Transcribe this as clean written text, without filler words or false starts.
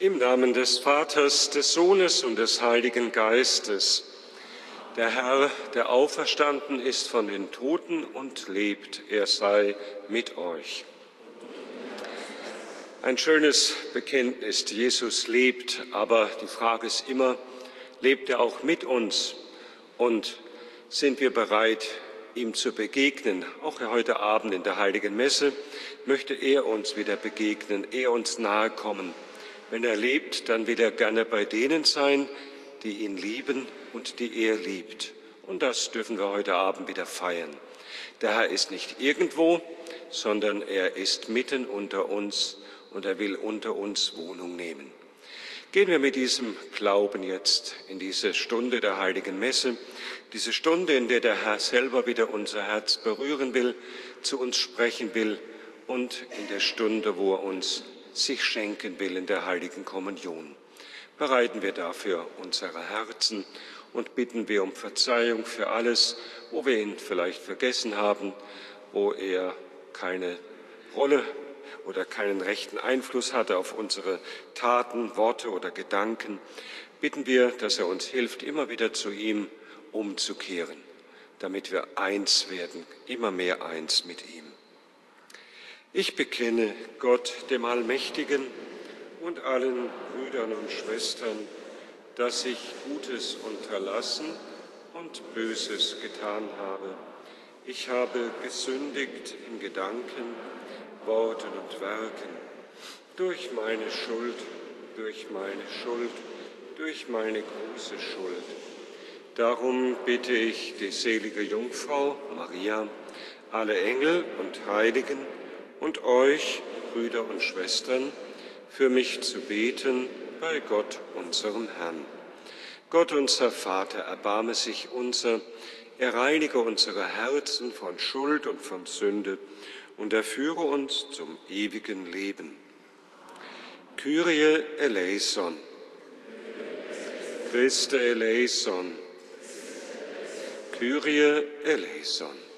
Im Namen des Vaters, des Sohnes und des Heiligen Geistes. Der Herr, der auferstanden ist von den Toten und lebt, er sei mit euch. Ein schönes Bekenntnis, Jesus lebt, aber die Frage ist immer, lebt er auch mit uns? Und sind wir bereit, ihm zu begegnen? Auch heute Abend in der Heiligen Messe möchte er uns wieder begegnen, er uns nahe kommen. Wenn er lebt, dann will er gerne bei denen sein, die ihn lieben und die er liebt. Und das dürfen wir heute Abend wieder feiern. Der Herr ist nicht irgendwo, sondern er ist mitten unter uns und er will unter uns Wohnung nehmen. Gehen wir mit diesem Glauben jetzt in diese Stunde der Heiligen Messe, diese Stunde, in der der Herr selber wieder unser Herz berühren will, zu uns sprechen will und in der Stunde, wo er uns sich schenken will in der Heiligen Kommunion. Bereiten wir dafür unsere Herzen und bitten wir um Verzeihung für alles, wo wir ihn vielleicht vergessen haben, wo er keine Rolle oder keinen rechten Einfluss hatte auf unsere Taten, Worte oder Gedanken. Bitten wir, dass er uns hilft, immer wieder zu ihm umzukehren, damit wir eins werden, immer mehr eins mit ihm. Ich bekenne Gott, dem Allmächtigen, und allen Brüdern und Schwestern, dass ich Gutes unterlassen und Böses getan habe. Ich habe gesündigt in Gedanken, Worten und Werken, durch meine Schuld, durch meine große Schuld. Darum bitte ich die selige Jungfrau Maria, alle Engel und Heiligen und euch, Brüder und Schwestern, für mich zu beten bei Gott, unserem Herrn. Gott, unser Vater, erbarme sich unser, er reinige unsere Herzen von Schuld und von Sünde und er führe uns zum ewigen Leben. Kyrie eleison. Christe eleison. Kyrie eleison.